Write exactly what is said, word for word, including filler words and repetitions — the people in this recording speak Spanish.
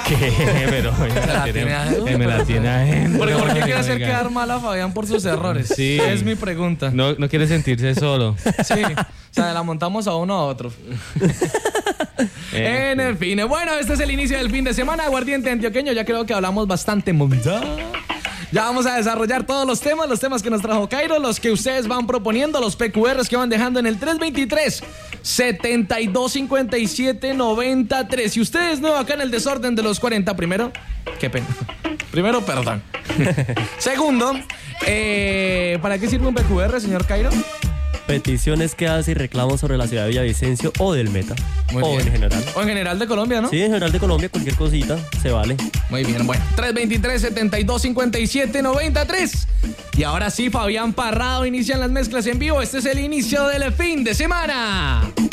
¿Qué? Pero me la tiene adentro. Me la tiene adentro. ¿Por, ¿Por qué quiere hacer quedar mal a Fabián por sus errores? Sí. Es mi pregunta. No, no quiere sentirse solo. Sí. O sea, la montamos a uno a otro. Eh, en el fin. Bueno, este es el inicio del fin de semana. Aguardiente antioqueño. Ya creo que hablamos bastante. Movida. Ya vamos a desarrollar todos los temas, los temas que nos trajo Cairo, los que ustedes van proponiendo, los P Q Rs que van dejando en el tres veintitrés, setenta y dos cincuenta y siete, noventa y tres. Si usted es nuevo acá en el desorden de los cuarenta, primero, qué pena. Primero, perdón. Segundo, eh, ¿para qué sirve un P Q R, señor Cairo? Peticiones que hace y reclamos sobre la ciudad de Villavicencio o del Meta. Muy o bien. en general. O en general de Colombia, ¿no? Sí, en general de Colombia, cualquier cosita se vale. Muy bien, bueno. tres veintitrés, setenta y dos cincuenta y siete, noventa y tres. Y ahora sí, Fabián Parrado inician las mezclas en vivo. Este es el inicio del fin de semana.